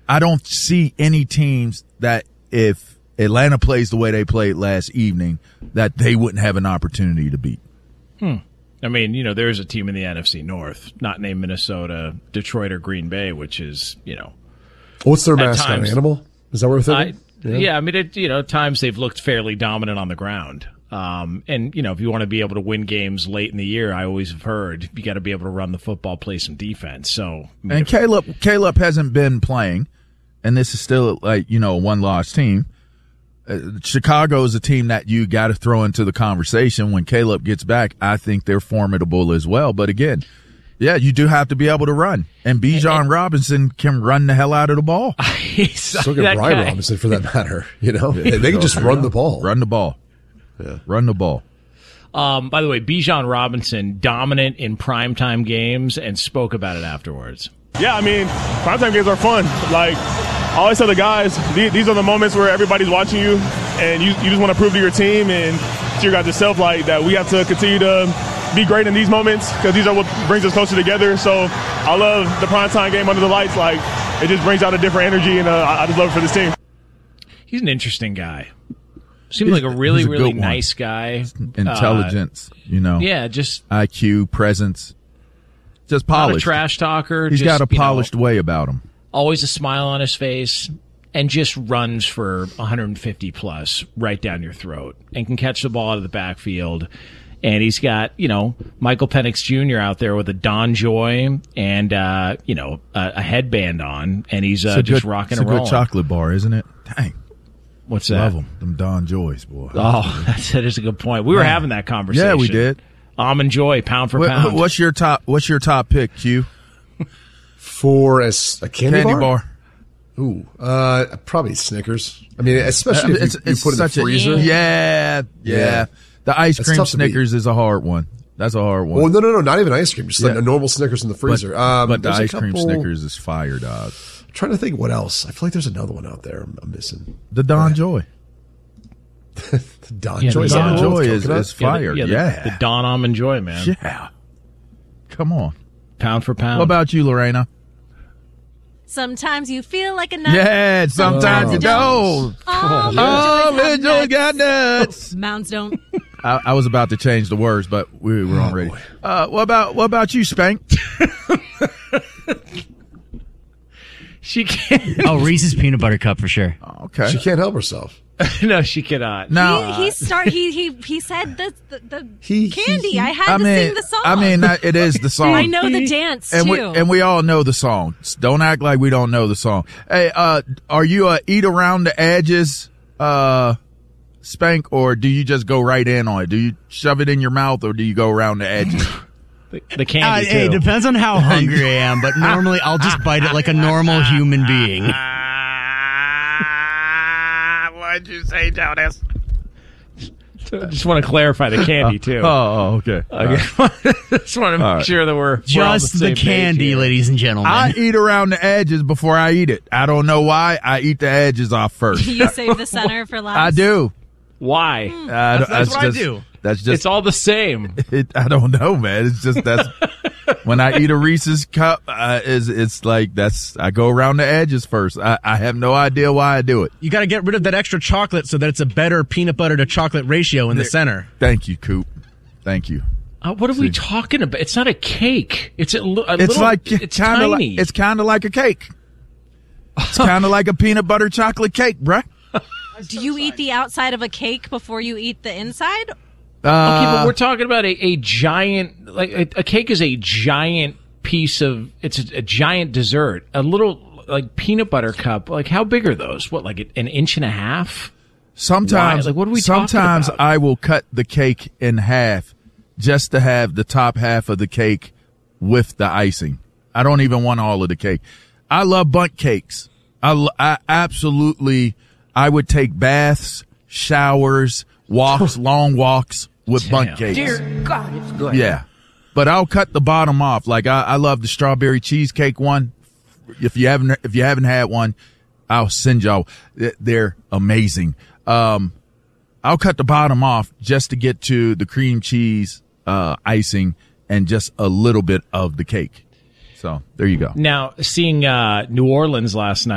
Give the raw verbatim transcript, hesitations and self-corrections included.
I don't see any teams that if Atlanta plays the way they played last evening, that they wouldn't have an opportunity to beat. Hmm. I mean, you know, there's a team in the N F C North, not named Minnesota, Detroit, or Green Bay, which is, you know. What's their mascot? times, Animal? Is that what we're thinking? I, yeah. yeah, I mean, it, you know, at times they've looked fairly dominant on the ground. Um, and, you know, if you want to be able to win games late in the year, I always have heard you got to be able to run the football, play some defense. So, I mean, and if, Caleb, Caleb hasn't been playing, and this is still like, you know, a one-loss team. Uh, Chicago is a team that you got to throw into the conversation. When Caleb gets back, I think they're formidable as well. But again, yeah, you do have to be able to run. And Bijan Robinson can run the hell out of the ball. So can Brian Robinson, for that matter. You know, they, they can just run the ball. Run the ball. Yeah. Run the ball. Um, by the way, Bijan Robinson, dominant in primetime games, and spoke about it afterwards. Yeah, I mean, primetime games are fun. Like, I always tell the guys, these are the moments where everybody's watching you, and you, you just want to prove to your team and to your guys yourself, like, that we have to continue to be great in these moments because these are what brings us closer together. So I love the primetime game under the lights. Like, it just brings out a different energy, and uh, I just love it for this team. He's an interesting guy. Seems like a really, a really one. nice guy. Intelligence, uh, you know. Yeah, just I Q, presence. Just polished. Not a trash talker. He's just, got a polished you know, way about him. Always a smile on his face, and just runs for one hundred fifty plus right down your throat, and can catch the ball out of the backfield. And he's got, you know, Michael Penix Junior out there with a Don Joy and, uh, you know, a, a headband on, and he's uh, just good, rocking and rolling. It's a good chocolate bar, isn't it? Dang. What's that? Love them. Them Don Joys, boy. Oh, that's, that is a good point. We were Man. having that conversation. Yeah, we did. Almond Joy, pound for what, pound. What's your top? What's your top pick, Q? For a, a candy, candy bar? bar? Ooh, uh, probably Snickers. I mean, especially if it's, you, you it's put it in the such freezer. A, yeah, yeah, yeah. The ice That's cream tough to beat. Snickers is a hard one. That's a hard one. Well, no, no, no, not even ice cream. Just Yeah. like a normal Snickers in the freezer. But, um, but the there's a ice cream couple- Snickers is fire, dog. I'm trying to think what else. I feel like there's another one out there I'm, I'm missing. The Don Uh, Joy. the Don Yeah, Joy. the Is that Don the one with Joy is, coconut? is fire. Yeah, the, Yeah. yeah, the, the Don Almond Joy, man. Yeah. Come on. Pound for pound. What about you, Lorena? Sometimes you feel like a nut. Yeah, sometimes Oh. you don't. Oh, Oh, Joys have Joy nuts. got nuts. Mounds don't. I, I was about to change the words, but we were on ready. boy. Uh, what about what about you, Spank? She can't. Oh, Reese's peanut butter cup for sure. Okay. She can't help herself. No, she cannot. Now, he, he start. He he he said the the, the He- candy. he- I had I to mean, sing the song. I mean, that, it is the song. I know the dance and too. we and we all know the song. Don't act like we don't know the song. Hey, uh, are you a eat around the edges, uh, Spank, or do you just go right in on it? Do you shove it in your mouth, or do you go around the edges? The, the Uh, candy, too. it depends on how hungry I am, but normally I'll just bite it like a normal human being. What'd you say, Jonas? Just want to clarify the candy, too. Oh, okay. Okay. Just want to make All right. sure that we're we're on Just the, the same page candy, here. ladies and gentlemen. I eat around the edges before I eat it. I don't know why. I eat the edges off first. you save the center for last. I do. Why? Uh, That's- that's what I just, do. That's just. It's all the same. It, I don't know, man. It's just that's when I eat a Reese's cup. Uh, is it's like that's I go around the edges first. I, I have no idea why I do it. You got to get rid of that extra chocolate so that it's a better peanut butter to chocolate ratio in the center. Thank you, Coop. Thank you. Uh, what are we talking about? It's not a cake. It's a, li- a It's little. like it's kind of tiny. like it's kind of like a cake. It's kind of like a peanut butter chocolate cake, bruh. Do you eat the outside of a cake before you eat the inside? Uh, Okay, but we're talking about a, a giant, like a, a cake is a giant piece of, it's a, a giant dessert. A little, like, peanut butter cup. Like, how big are those? What, like an inch and a half? Sometimes, Why? Like, what are we talking sometimes about? I will cut the cake in half just to have the top half of the cake with the icing. I don't even want all of the cake. I love bundt cakes. I, lo- I absolutely, I would take baths, showers, walks, long walks with bundt Damn. cakes. Dear God, it's good. Yeah. But I'll cut the bottom off. Like I, I love the strawberry cheesecake one. If you haven't, if you haven't had one, I'll send y'all. They're amazing. Um, I'll cut the bottom off just to get to the cream cheese, uh, icing and just a little bit of the cake. So there you go. Now, seeing uh, New Orleans last night.